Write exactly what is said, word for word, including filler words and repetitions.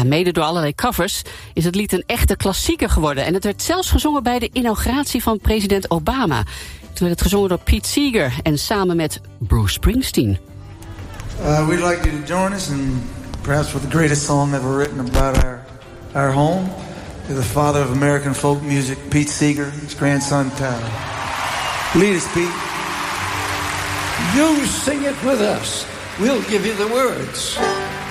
Ja, mede door allerlei covers is het lied een echte klassieker geworden. En het werd zelfs gezongen bij de inauguratie van president Obama. Toen werd het gezongen door Pete Seeger en samen met Bruce Springsteen. Uh, we'd like you to join us in perhaps with the greatest song ever written about our, our home. To the father of American folk music, Pete Seeger, his grandson, Tyler. Lead us, Pete. You sing it with us. We'll give you the words.